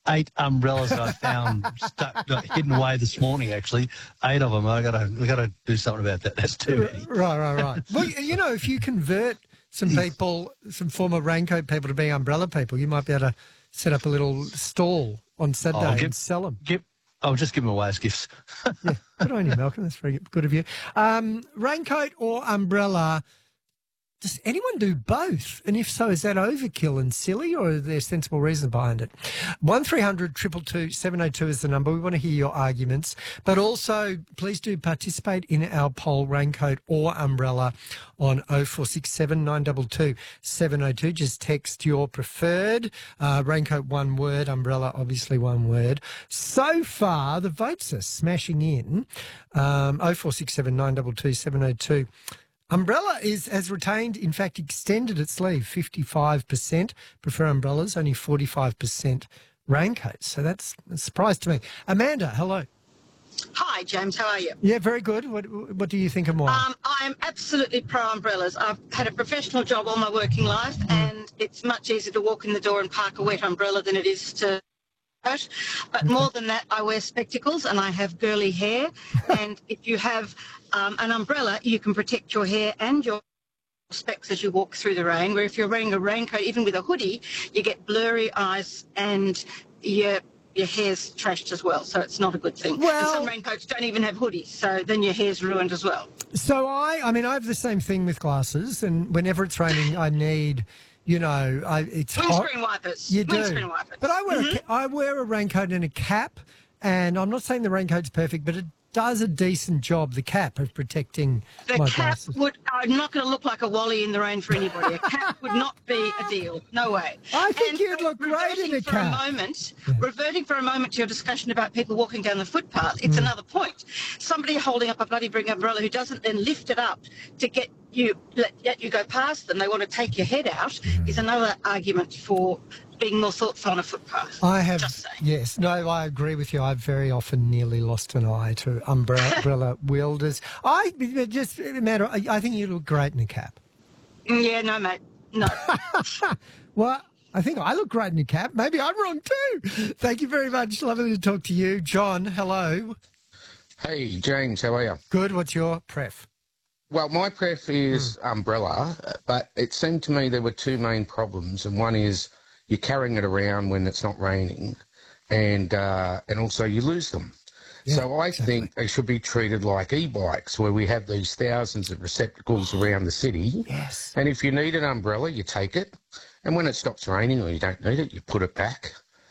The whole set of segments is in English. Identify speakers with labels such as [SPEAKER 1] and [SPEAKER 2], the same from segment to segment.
[SPEAKER 1] 8 umbrellas I found hidden away this morning. Actually, 8 of them. We got to do something about that. That's too many.
[SPEAKER 2] Right. Well, you know, if you convert some people, some former raincoat people, to being umbrella people, you might be able to set up a little stall on Saturday and sell them.
[SPEAKER 1] I'll just give them away as gifts.
[SPEAKER 2] Yeah, good on you, Malcolm. That's very good of you. Raincoat or umbrella? Does anyone do both? And if so, is that overkill and silly, or are there sensible reasons behind it? 1300 222 702 is the number. We want to hear your arguments. But also, please do participate in our poll, raincoat or umbrella, on 0467 922 702. Just text your preferred. Raincoat, one word. Umbrella, obviously one word. So far, the votes are smashing in. 0467 922 702. Umbrella has retained, in fact, extended its lead. 55% prefer umbrellas, only 45% raincoats. So that's a surprise to me. Amanda, hello.
[SPEAKER 3] Hi, James. How are you?
[SPEAKER 2] Yeah, very good. What do you think and why?
[SPEAKER 3] I'm absolutely pro umbrellas. I've had a professional job all my working life, and it's much easier to walk in the door and park a wet umbrella than it is to... But more than that, I wear spectacles and I have girly hair. And if you have an umbrella, you can protect your hair and your specs as you walk through the rain, where if you're wearing a raincoat, even with a hoodie, you get blurry eyes and your hair's trashed as well. So it's not a good thing.
[SPEAKER 2] Well,
[SPEAKER 3] and some raincoats don't even have hoodies, so then your hair's ruined as well.
[SPEAKER 2] So I have the same thing with glasses, and whenever it's raining, I need... You know, it's
[SPEAKER 3] windscreen wipers.
[SPEAKER 2] You do.
[SPEAKER 3] Windscreen wipers.
[SPEAKER 2] But I wear a raincoat and a cap, and I'm not saying the raincoat's perfect, but it does a decent job, the cap, of protecting my glasses.
[SPEAKER 3] I'm not going to look like a Wally in the rain for anybody. A cap would not be a deal. No way.
[SPEAKER 2] I think you'd look great in a cap.
[SPEAKER 3] Reverting for a moment to your discussion about people walking down the footpath, it's another point. Somebody holding up a bloody big umbrella who doesn't then lift it up to let you go past them, they want to take your head out, is another argument for being more thoughtful on a footpath.
[SPEAKER 2] Yes. No, I agree with you. I've very often nearly lost an eye to umbrella wielders. I think you look great in a cap.
[SPEAKER 3] Yeah, no, mate. No.
[SPEAKER 2] Well, I think I look great in a cap. Maybe I'm wrong too. Thank you very much. Lovely to talk to you. John, hello.
[SPEAKER 4] Hey, James, how are you?
[SPEAKER 2] Good. What's your pref?
[SPEAKER 4] Well, my pref is umbrella, but it seemed to me there were two main problems, and one is you're carrying it around when it's not raining, and also you lose them. Yeah, so I think they should be treated like e-bikes, where we have these thousands of receptacles around the city.
[SPEAKER 2] Yes.
[SPEAKER 4] And if you need an umbrella, you take it, and when it stops raining or you don't need it, you put it back.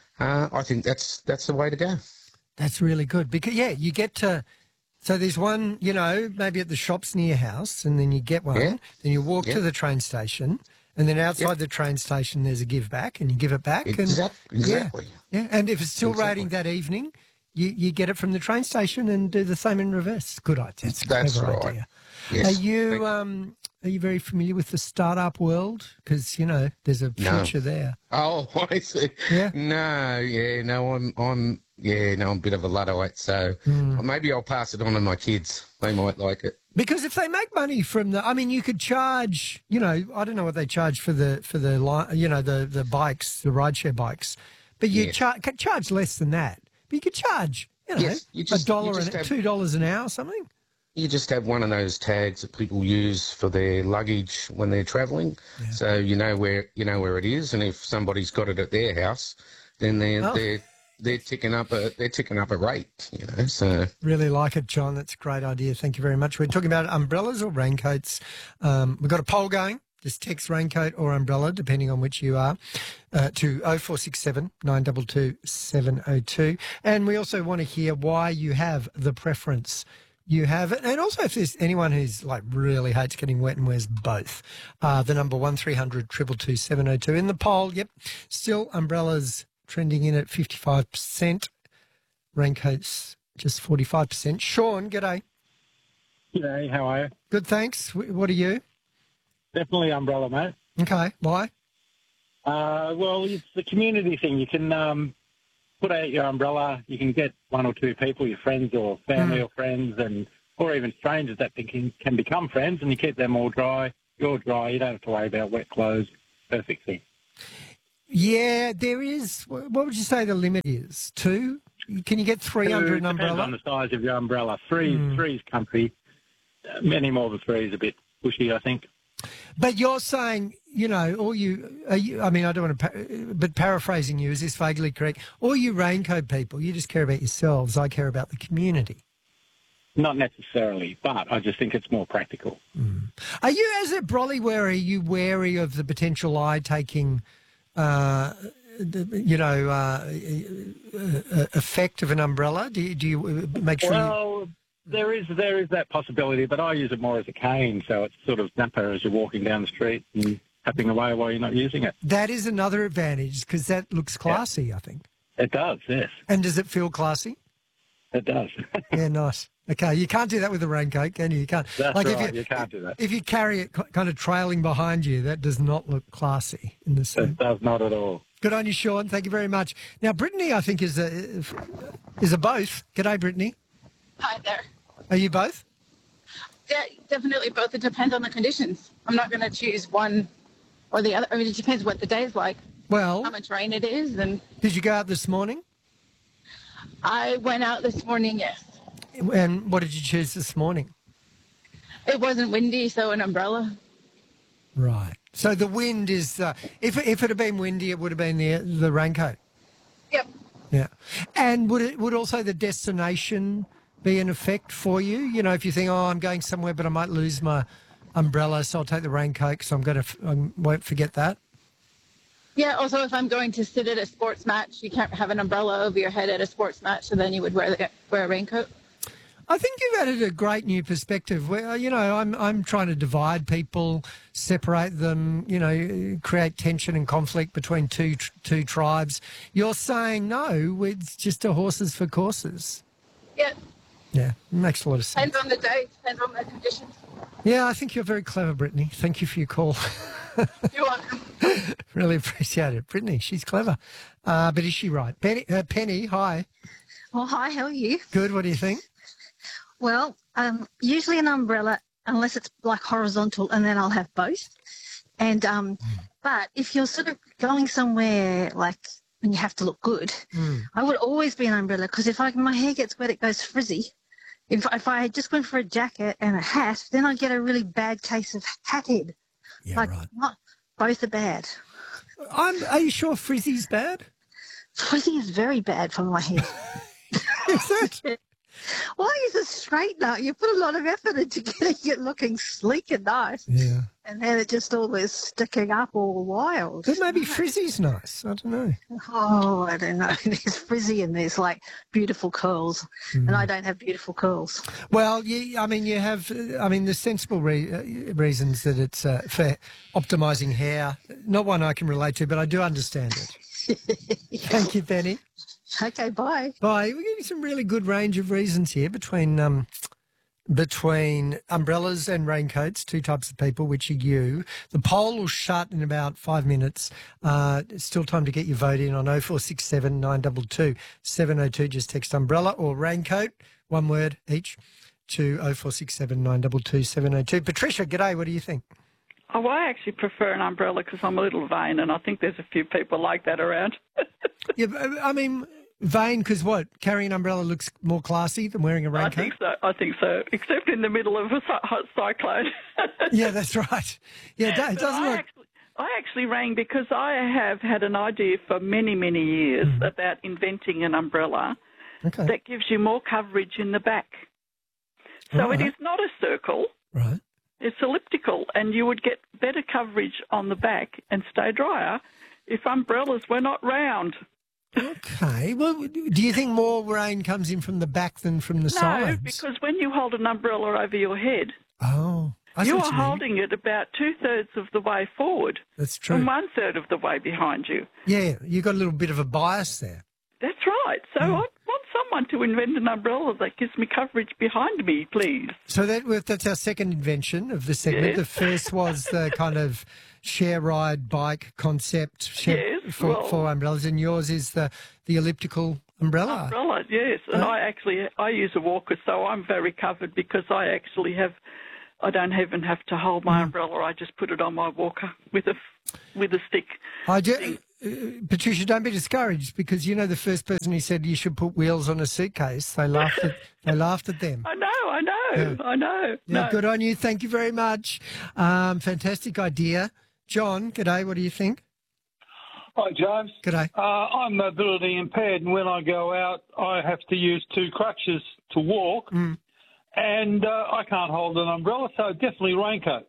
[SPEAKER 4] I think that's the way to go. That's
[SPEAKER 2] really good because you get to. So there's one, maybe at the shops near your house, and then you get one. Yeah. Then you walk to the train station, and then outside the train station there's a give back, and you give it back.
[SPEAKER 4] Exactly.
[SPEAKER 2] Yeah. And if it's still raining that evening, you get it from the train station and do the same in reverse. Good idea. That's a clever idea.
[SPEAKER 4] Yes.
[SPEAKER 2] Are you very familiar with the startup world? Because there's a future there.
[SPEAKER 4] Oh, I see.
[SPEAKER 2] Yeah.
[SPEAKER 4] I'm a bit of a Luddite, so maybe I'll pass it on to my kids. They might like it.
[SPEAKER 2] Because if they make money from you could charge, I don't know what they charge for the bikes, the rideshare bikes, but you charge less than that. But you could charge, $1 and $2 an hour or something.
[SPEAKER 4] You just have one of those tags that people use for their luggage when they're travelling, so you know where it is, and if somebody's got it at their house, then they're ticking up a rate, So
[SPEAKER 2] really like it, John. That's a great idea. Thank you very much. We're talking about umbrellas or raincoats. We've got a poll going. Just text raincoat or umbrella, depending on which you are, to 0467 922 702. And we also want to hear why you have the preference you have it. And also if there's anyone who's really hates getting wet and wears both, the number 1300 222 702. In the poll, still umbrellas trending in at 55%, raincoats just 45%. Sean, g'day.
[SPEAKER 5] G'day, how are you?
[SPEAKER 2] Good, thanks. What are you?
[SPEAKER 5] Definitely umbrella, mate.
[SPEAKER 2] Okay, why?
[SPEAKER 5] Well, it's the community thing. You can put out your umbrella. You can get one or two people, your friends or family or friends, or even strangers that can become friends, and you keep them all dry. You're dry. You don't have to worry about wet clothes. Perfect thing.
[SPEAKER 2] Yeah, there is. What would you say the limit is? 2? Can you get 3 under an
[SPEAKER 5] Depends
[SPEAKER 2] umbrella?
[SPEAKER 5] on the size of your umbrella. Three's comfy. Any more than 3 is a bit pushy, I think.
[SPEAKER 2] But you're saying, I don't want to, but paraphrasing you, is this vaguely correct? All you raincoat people, you just care about yourselves. I care about the community.
[SPEAKER 5] Not necessarily, but I just think it's more practical.
[SPEAKER 2] Are you, as a brolly wearer, are you wary of the potential eye-taking, effect of an umbrella? Do you make sure?
[SPEAKER 5] Well, there is that possibility, but I use it more as a cane, so it's sort of snapper as you're walking down the street and tapping away while you're not using it.
[SPEAKER 2] That is another advantage because that looks classy, I think.
[SPEAKER 5] It does, yes.
[SPEAKER 2] And does it feel classy?
[SPEAKER 5] It does.
[SPEAKER 2] Yeah, nice. Okay, you can't do that with a raincoat, can you? You can't.
[SPEAKER 5] That's right, you can't do that.
[SPEAKER 2] If you carry it kind of trailing behind you, that does not look classy in the suit.
[SPEAKER 5] It does not at all.
[SPEAKER 2] Good on you, Sean. Thank you very much. Now, Brittany, I think, is a both. G'day, Brittany.
[SPEAKER 6] Hi there.
[SPEAKER 2] Are you both?
[SPEAKER 6] Yeah, definitely both. It depends on the conditions. I'm not going to choose one or the other. I mean, it depends what the day is like,
[SPEAKER 2] Well,
[SPEAKER 6] how much rain it is. And
[SPEAKER 2] did you go out this morning?
[SPEAKER 6] I went out this morning, yes.
[SPEAKER 2] And what did you choose this morning?
[SPEAKER 6] It wasn't windy, so an umbrella.
[SPEAKER 2] Right. So the wind is, if it had been windy, it would have been the raincoat.
[SPEAKER 6] Yep.
[SPEAKER 2] Yeah. And would also the destination be an effect for you? You know, if you think, I'm going somewhere, but I might lose my umbrella, so I'll take the raincoat because I won't forget that.
[SPEAKER 6] Yeah, also if I'm going to sit at a sports match, you can't have an umbrella over your head at a sports match, so then you would wear a raincoat.
[SPEAKER 2] I think you've added a great new perspective where, I'm trying to divide people, separate them, create tension and conflict between two tribes. You're saying, no, it's just a horses for courses.
[SPEAKER 6] Yeah.
[SPEAKER 2] Yeah, it makes a lot of sense.
[SPEAKER 6] Depends on the day, depends on the conditions.
[SPEAKER 2] Yeah, I think you're very clever, Brittany. Thank you for your call.
[SPEAKER 6] You're welcome.
[SPEAKER 2] Really appreciate it. Brittany, she's clever. But is she right? Penny, hi.
[SPEAKER 7] Oh, hi, how are you?
[SPEAKER 2] Good, what do you think?
[SPEAKER 7] Well, usually an umbrella, unless it's like horizontal, and then I'll have both. And but if you're sort of going somewhere like when you have to look good, I would always be an umbrella because if my hair gets wet, it goes frizzy. If I had just went for a jacket and a hat, then I'd get a really bad case of hat head.
[SPEAKER 2] Yeah, right.
[SPEAKER 7] Both are bad.
[SPEAKER 2] Are you sure frizzy's bad?
[SPEAKER 7] Frizzy is very bad for my hair.
[SPEAKER 2] Is it?
[SPEAKER 7] Well, I use a straightener. You put a lot of effort into getting it looking sleek and nice.
[SPEAKER 2] Yeah.
[SPEAKER 7] And then it just always sticking up all wild.
[SPEAKER 2] But maybe frizzy's nice. I don't know.
[SPEAKER 7] Oh, I don't know. There's frizzy and there's like beautiful curls. And I don't have beautiful curls.
[SPEAKER 2] Well, you have, the sensible reasons that it's for optimising hair. Not one I can relate to, but I do understand it. Thank you, Penny.
[SPEAKER 7] Okay, bye.
[SPEAKER 2] Bye. We're getting some really good range of reasons here between umbrellas and raincoats, two types of people, which are you. The poll will shut in about 5 minutes. It's still time to get your vote in on 0467 922 702. Just text umbrella or raincoat, one word each, to 0467 922 702. Patricia, g'day. What do you think?
[SPEAKER 8] Oh, well, I actually prefer an umbrella because I'm a little vain, and I think there's a few people like that around.
[SPEAKER 2] Yeah, vain because what? Carrying an umbrella looks more classy than wearing a raincoat?
[SPEAKER 8] I think so, except in the middle of a hot cyclone.
[SPEAKER 2] Yeah, that's right. Yeah, it doesn't look...
[SPEAKER 8] I actually rang because I have had an idea for many, many years about inventing an umbrella that gives you more coverage in the back. So It is not a circle.
[SPEAKER 2] Right.
[SPEAKER 8] It's elliptical, and you would get better coverage on the back and stay drier if umbrellas were not round.
[SPEAKER 2] Okay. Well, do you think more rain comes in from the back than from the sides?
[SPEAKER 8] No, because when you hold an umbrella over your head,
[SPEAKER 2] you
[SPEAKER 8] are holding it about 2/3 of the way forward.
[SPEAKER 2] That's true.
[SPEAKER 8] And 1/3 of the way behind you.
[SPEAKER 2] Yeah, you've got a little bit of a bias there.
[SPEAKER 8] That's right. So I want someone to invent an umbrella that gives me coverage behind me, please.
[SPEAKER 2] So that's our second invention of the segment.
[SPEAKER 8] Yes.
[SPEAKER 2] The first was the kind of share ride bike concept for umbrellas, and yours is the elliptical umbrella.
[SPEAKER 8] Umbrella, yes. And I use a walker, so I'm very covered because I don't even have to hold my umbrella. I just put it on my walker with a stick.
[SPEAKER 2] Patricia, don't be discouraged because you know the first person who said you should put wheels on a suitcase, they laughed at them.
[SPEAKER 8] I know.
[SPEAKER 2] Yeah,
[SPEAKER 8] No.
[SPEAKER 2] good on you. Thank you very much. Fantastic idea. John, g'day. What do you think?
[SPEAKER 9] Hi, James.
[SPEAKER 2] G'day.
[SPEAKER 9] I'm mobility impaired, and when I go out, I have to use 2 crutches to walk, and I can't hold an umbrella, so definitely raincoat.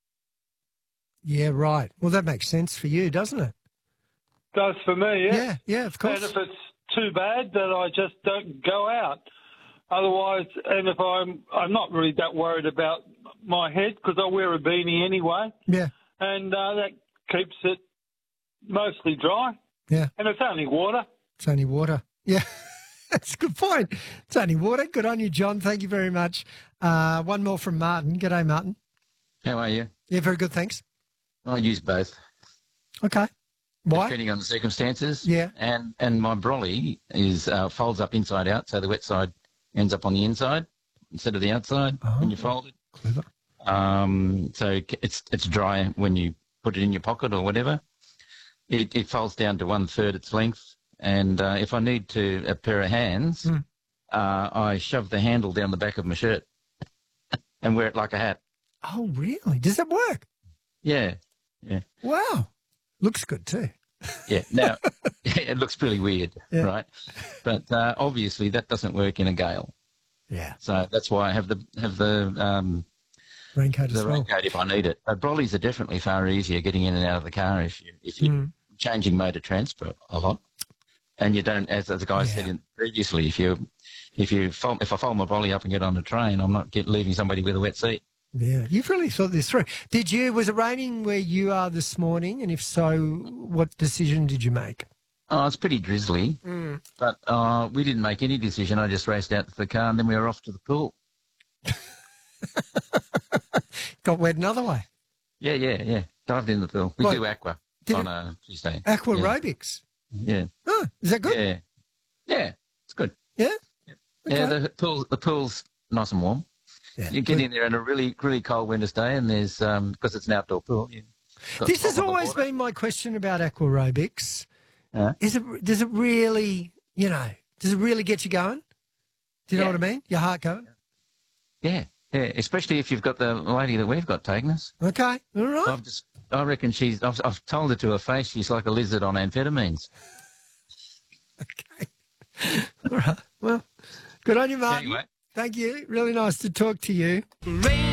[SPEAKER 2] Yeah, right. Well, that makes sense for you, doesn't it?
[SPEAKER 9] Does for me, yeah.
[SPEAKER 2] Yeah, of course.
[SPEAKER 9] And if it's too bad, then I just don't go out. Otherwise, and if I'm not really that worried about my head because I wear a beanie anyway.
[SPEAKER 2] Yeah.
[SPEAKER 9] And that keeps it mostly dry.
[SPEAKER 2] Yeah.
[SPEAKER 9] And it's only water.
[SPEAKER 2] It's only water. Yeah. That's a good point. It's only water. Good on you, John. Thank you very much. One more from Martin. G'day, Martin.
[SPEAKER 10] How are you?
[SPEAKER 2] Yeah, very good, thanks.
[SPEAKER 10] I use both.
[SPEAKER 2] Okay. Why?
[SPEAKER 10] Depending on the circumstances.
[SPEAKER 2] Yeah.
[SPEAKER 10] And my brolly is folds up inside out, so the wet side ends up on the inside instead of the outside when you fold it.
[SPEAKER 2] Clever.
[SPEAKER 10] So it's dry when you put it in your pocket or whatever. It folds down to 1/3 its length, and if I need a pair of hands, I shove the handle down the back of my shirt and wear it like a hat.
[SPEAKER 2] Oh, really? Does that work?
[SPEAKER 10] Yeah.
[SPEAKER 2] Wow. Looks good too.
[SPEAKER 10] Yeah. Now, it looks pretty weird, right? But obviously that doesn't work in a gale.
[SPEAKER 2] Yeah.
[SPEAKER 10] So that's why I have the
[SPEAKER 2] raincoat as well.
[SPEAKER 10] Raincoat if I need it. But brollies are definitely far easier getting in and out of the car if you're changing mode of transport a lot. And you don't, as the guy said previously, if I fold my brolly up and get on the train, I'm not leaving somebody with a wet seat.
[SPEAKER 2] Yeah, you've really thought this through. Was it raining where you are this morning? And if so, what decision did you make?
[SPEAKER 10] Oh, it's pretty drizzly, but we didn't make any decision. I just raced out to the car and then we were off to the pool.
[SPEAKER 2] Got wet another way?
[SPEAKER 10] Yeah. Dived in the pool. We do aqua on a Tuesday.
[SPEAKER 2] Aqua aerobics?
[SPEAKER 10] Yeah.
[SPEAKER 2] Oh, is that good?
[SPEAKER 10] Yeah, it's good.
[SPEAKER 2] Yeah?
[SPEAKER 10] Okay. Yeah, the pool's nice and warm. Yeah, you get in there on a really, really cold winter's day, and there's because it's an outdoor pool.
[SPEAKER 2] This has always been my question about aqua aerobics. Does it really get you going? Do you know what I mean? Your heart going?
[SPEAKER 10] Yeah, especially if you've got the lady that we've got taking us.
[SPEAKER 2] Okay, all right.
[SPEAKER 10] I reckon I've told her to her face she's like a lizard on amphetamines.
[SPEAKER 2] Okay. All right. Well, good on you, Martin.
[SPEAKER 10] Anyway.
[SPEAKER 2] Thank you. Really nice to talk to you.